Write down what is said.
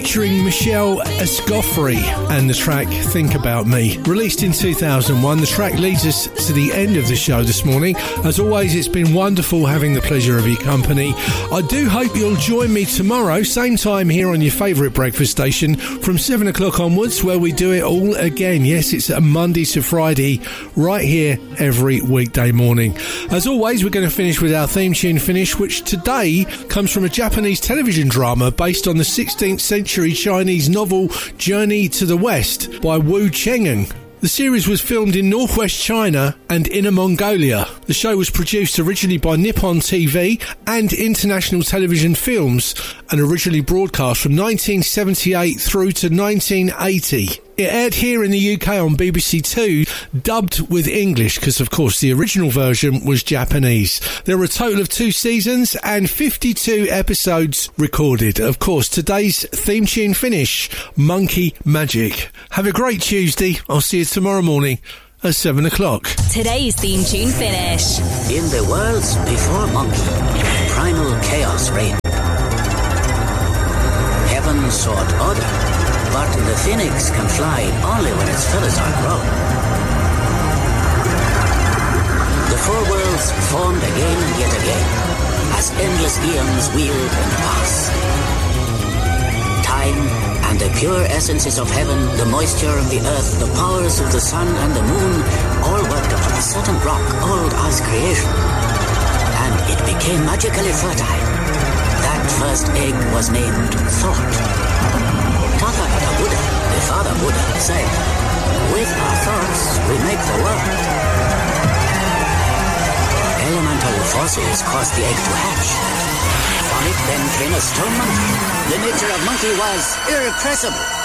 featuring Michelle Escoffrey and the track Think About Me. Released in 2001, the track leads us to the end of the show this morning. As always, it's been wonderful having the pleasure of your company. I do hope you'll join me tomorrow, same time here on your favourite breakfast station from 7 o'clock onwards, where we do it all again. Yes, it's a Monday to Friday, right here every weekday morning. As always, we're going to finish with our theme tune finish, which today comes from a Japanese television drama based on the 16th century Chinese novel Journey to the West by Wu Cheng'en. The series was filmed in northwest China and Inner Mongolia. The show was produced originally by Nippon TV and International Television Films and originally broadcast from 1978 through to 1980. It aired here in the UK on BBC Two, dubbed with English, because of course the original version was Japanese. There were a total of 2 seasons and 52 episodes recorded. Of course, today's theme tune finish, Monkey Magic. Have a great Tuesday. I'll see you tomorrow morning at 7 o'clock. Today's theme tune finish. In the worlds before Monkey, primal chaos reigned. Heaven sought order. But the phoenix can fly only when its feathers are grown. The 4 worlds formed again and yet again, as endless eons wheeled and passed. Time and the pure essences of heaven, the moisture of the earth, the powers of the sun and the moon, all worked upon a certain rock, old as creation. And it became magically fertile. That first egg was named Thought. Tathagata Buddha, the father Buddha, said, with our thoughts we make the world. Elemental forces caused the egg to hatch. From it then came a stone monkey. The nature of monkey was irrepressible.